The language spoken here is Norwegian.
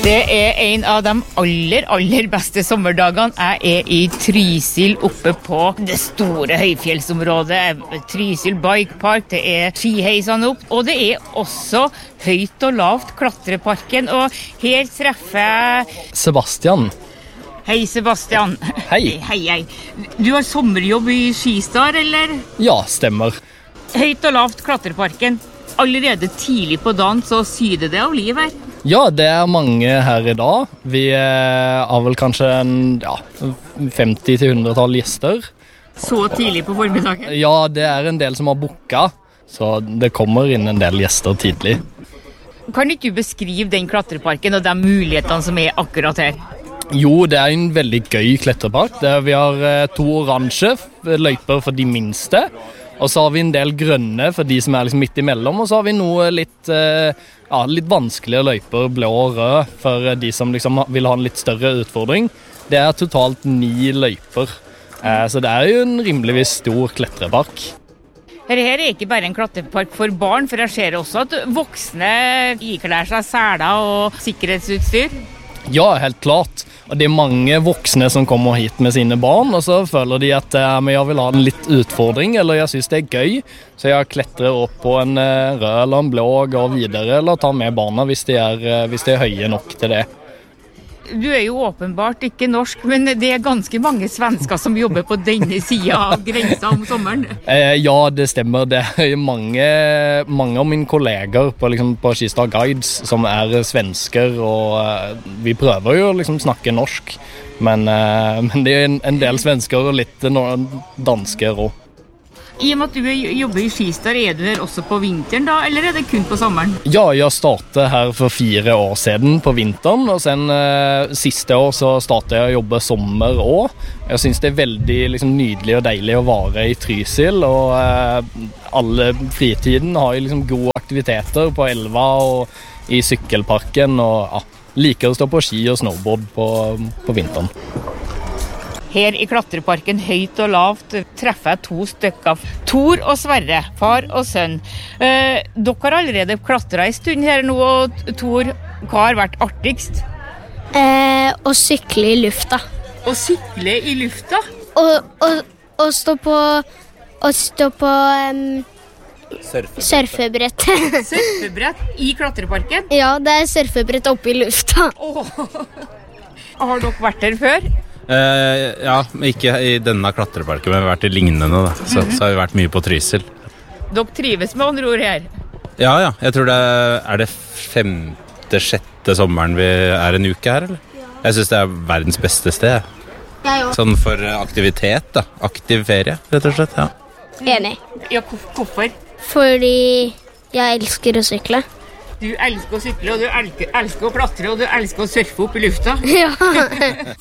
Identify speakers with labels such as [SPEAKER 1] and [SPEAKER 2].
[SPEAKER 1] Det en av de aller beste sommerdagene. Jeg I Trysil oppe på det store høyfjellsområdet. Trysil Bike Park, det skiheisene opp, og det også høyt og lavt klatreparken, og her treffer jeg
[SPEAKER 2] Sebastian.
[SPEAKER 1] Hei Sebastian.
[SPEAKER 2] Hei.
[SPEAKER 1] Hei. Du har sommerjobb I Skistar, eller?
[SPEAKER 2] Ja, stemmer.
[SPEAKER 1] Høyt og lavt klatreparken. Allerede tidlig på dagen så syder det av liv her.
[SPEAKER 2] Ja, det mange her I dag. Vi har vel kanskje 50-100 gjester.
[SPEAKER 1] Så tidlig på formiddagen?
[SPEAKER 2] Ja, det en del som har booket, så det kommer inn en del gjester tidlig.
[SPEAKER 1] Kan ikke du beskrive den klatreparken og de mulighetene som akkurat her?
[SPEAKER 2] Jo, det en veldig gøy klatrepark. Vi har 2 oransje løyper for de minste, og så har vi en del grønne for de som liksom midt imellom, og så har vi noe litt vanskelige løyper, blå og rød, for de som liksom vil ha en litt større utfordring. Det totalt 9 løyper, så det jo en rimeligvis stor klatrepark.
[SPEAKER 1] Her ikke bare en klatrepark for barn, for jeg ser også at voksne ikler seg seler og sikkerhetsutstyr.
[SPEAKER 2] Ja, helt klart. Og det mange voksne som kommer hit med sine barn, og så føler de at jeg vil ha en litt utfordring, eller jeg synes det gøy, så jeg kletrer opp på en rød eller en blå og går videre, eller tar med barna hvis de høye nok til det. Du jo åpenbart ikke norsk, men det ganske mange svensker som jobber på denne siden av grensa om sommeren. Ja, det stemmer. Det mange av mine kolleger på Skistar Guides som svensker, og vi prøver jo å snakke norsk, men det en del svensker og litt dansker også. I og med at du jobber I Skistar, du her også på vinteren da, eller det kun på sommeren? Ja, jeg startet her for 4 år siden på vinteren, og sen siste år så startet jeg å jobbe sommer også. Jeg synes det veldig nydelig og deilig å være I Trysil, og alle fritiden har jo gode aktiviteter på elva og I sykkelparken, og liker å stå på ski og snowboard på vinteren. Her I klatreparken, høyt og lavt, treffer jeg 2 stykker. Tor og Sverre, far og sønn. Dere har allerede klatret en stund her nå, og Tor, hva har vært artigst?
[SPEAKER 3] Å sykle I lufta.
[SPEAKER 1] Å sykle I lufta?
[SPEAKER 3] Og stå på surfebrett.
[SPEAKER 1] Surfebrett I klatreparken?
[SPEAKER 3] Ja, det surfebrett oppe I lufta.
[SPEAKER 1] Har dere vært her før?
[SPEAKER 4] Ja, ikke I denne klatreparken, men vi har vært I lignende da. Så har vi vært mye på Trysil.
[SPEAKER 1] Dere trives med andre ord her?
[SPEAKER 4] Ja, jeg tror det 5.-6. sommeren vi en uke her, eller? Jeg synes det verdens beste sted. Sånn for aktivitet da, aktiv ferie, rett og slett, ja.
[SPEAKER 3] Enig.
[SPEAKER 1] Ja, hvorfor?
[SPEAKER 3] Fordi jeg elsker å sykle.
[SPEAKER 1] Du elsker å sykle, og du elsker å klatre, og du elsker å surfe opp I lufta.
[SPEAKER 3] Ja.